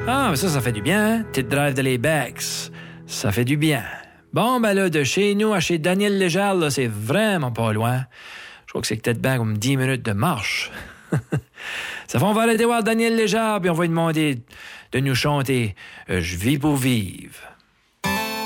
Ah, mais ça fait du bien, hein? Petite drive de les Becks. Ça fait du bien. Bon, ben là, de chez nous à chez Daniel Léger, là, c'est vraiment pas loin. Je crois que c'est peut-être bien comme 10 minutes de marche. Ça fait, on va aller voir Daniel Léger, puis on va lui demander de nous chanter « Je vis pour vivre ».